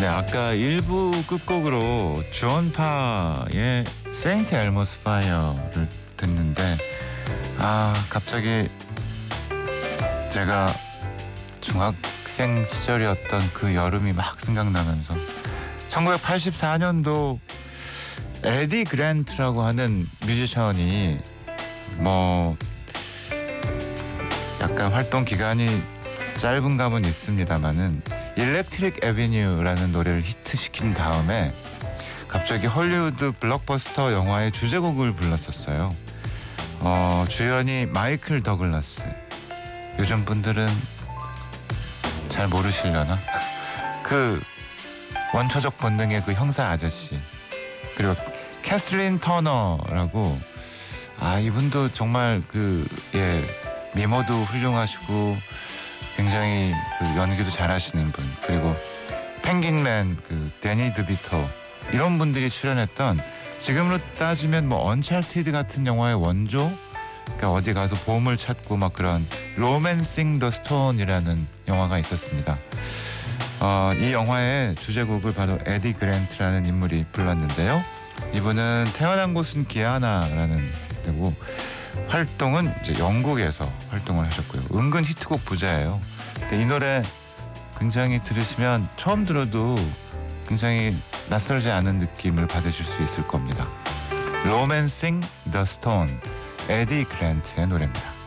네, 아까 1부 끝곡으로 주원파의 세인트 엘모스 파이어를 듣는데 갑자기 제가 중학생 시절이었던 그 여름이 막 생각나면서 1984년도 에디 그랜트라고 하는 뮤지션이 뭐 약간 활동 기간이 짧은 감은 있습니다만은 일렉트릭 애비뉴라는 노래를 히트시킨 다음에 갑자기 헐리우드 블록버스터 영화의 주제곡을 불렀었어요. 주연이 마이클 더글라스. 요즘 분들은 잘 모르시려나? 그 원초적 본능의 그 형사 아저씨. 그리고 캐슬린 터너라고 이분도 정말 미모도 훌륭하시고 굉장히 연기도 잘하시는 분. 그리고 펭귄맨 데니 드비토 이런 분들이 출연했던 지금으로 따지면 뭐 언찰티드 같은 영화의 원조. 그러니까 어디 가서 보물 찾고 막 그런 로맨싱 더 스톤이라는 영화가 있었습니다. 이 영화의 주제곡을 바로 에디 그랜트라는 인물이 불렀는데요. 이분은 태어난 곳은 기아나라는 데고 활동은 이제 영국에서 활동을 하셨고요. 은근 히트곡 부자예요. 근데 이 노래 굉장히 들으시면 처음 들어도 굉장히 낯설지 않은 느낌을 받으실 수 있을 겁니다. 로맨싱 더 스톤, 에디 그랜트의 노래입니다.